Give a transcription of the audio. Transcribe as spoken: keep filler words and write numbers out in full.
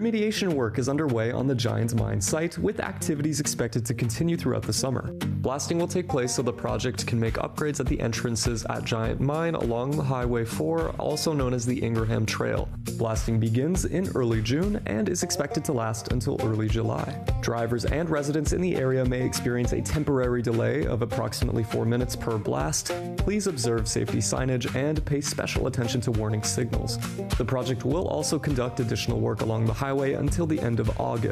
Remediation work is underway on the Giant Mine site, with activities expected to continue throughout the summer. Blasting will take place so the project can make upgrades at the entrances at Giant Mine along the Highway four, also known as the Ingraham Trail. Blasting begins in early June and is expected to last until early July. Drivers and residents in the area may experience a temporary delay of approximately four minutes per blast. Please observe safety signage and pay special attention to warning signals. The project will also conduct additional work along the highway until the end of August.